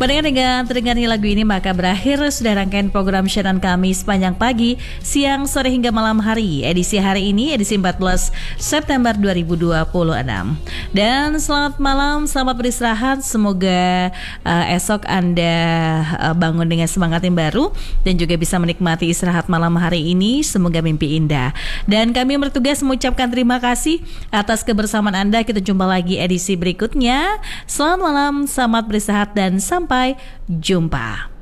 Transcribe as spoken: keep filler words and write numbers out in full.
Pendengar dengan terdengarnya lagu ini maka berakhir sudah rangkaian program siaran kami sepanjang pagi, siang, sore hingga malam hari. Edisi hari ini edisi empat belas September dua ribu dua puluh enam. Dan selamat malam, selamat beristirahat. Semoga uh, esok Anda uh, bangun dengan semangat yang baru dan juga bisa menikmati istirahat malam hari ini. Semoga mimpi indah. Dan kami bertugas mengucapkan terima kasih atas kebersamaan Anda. Kita jumpa lagi edisi berikutnya. Selamat malam, selamat beristirahat dan sampai jumpa.